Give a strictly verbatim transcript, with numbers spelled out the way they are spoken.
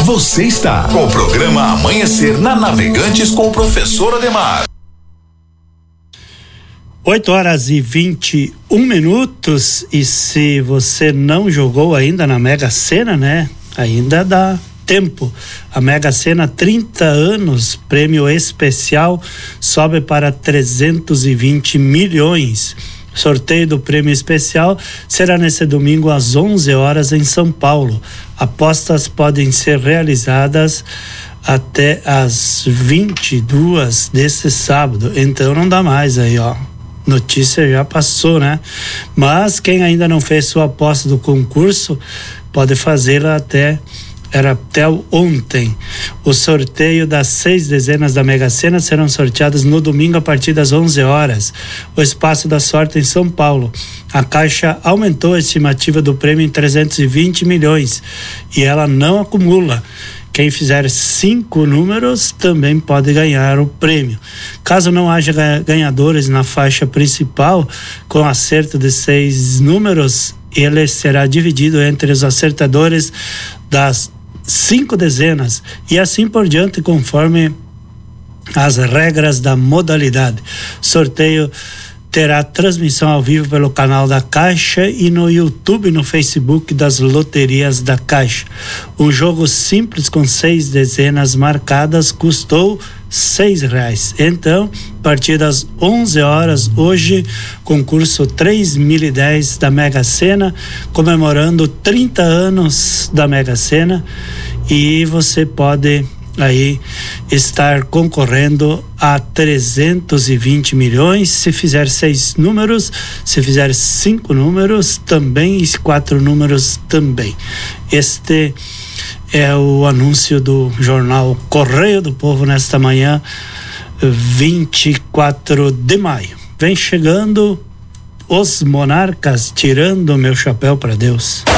Você está com o programa Amanhecer na Navegantes com o professor Ademar. oito horas e vinte e um minutos, e se você não jogou ainda na Mega Sena, né? Ainda dá tempo. A Mega Sena, trinta anos, prêmio especial, sobe para trezentos e vinte milhões. Sorteio do prêmio especial será nesse domingo às onze horas em São Paulo. Apostas podem ser realizadas até às vinte e duas desse sábado. Então não dá mais aí, ó. Notícia já passou, né? Mas quem ainda não fez sua aposta do concurso pode fazê-la até era até ontem. O sorteio das seis dezenas da Mega Sena serão sorteados no domingo a partir das onze horas. O Espaço da Sorte em São Paulo. A Caixa aumentou a estimativa do prêmio em trezentos e vinte milhões e ela não acumula. Quem fizer cinco números também pode ganhar o prêmio. Caso não haja ganhadores na faixa principal, com acerto de seis números, ele será dividido entre os acertadores das cinco dezenas e assim por diante, conforme as regras da modalidade. Sorteio terá transmissão ao vivo pelo canal da Caixa e no YouTube e no Facebook das Loterias da Caixa. Um jogo simples com seis dezenas marcadas custou seis reais. Então, a partir das onze horas, hoje, concurso três mil e dez da Mega Sena, comemorando trinta anos da Mega Sena, e você pode aí estar concorrendo a trezentos e vinte milhões, se fizer seis números, se fizer cinco números também e quatro números também. Este é o anúncio do jornal Correio do Povo nesta manhã, vinte e quatro de maio. Vem chegando os Monarcas, tirando meu chapéu para Deus.